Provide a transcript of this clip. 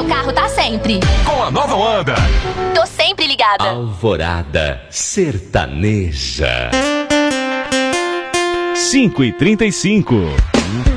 carro tá sempre. Com a nova Wanda. Tô sempre ligada. Alvorada Sertaneja. 5h35.